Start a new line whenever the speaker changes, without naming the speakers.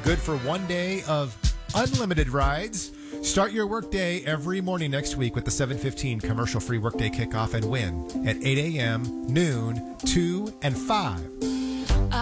Good for 1 day of unlimited rides. Start your workday every morning next week with the 7:15 commercial-free workday kickoff and win at 8 a.m., noon, 2, and 5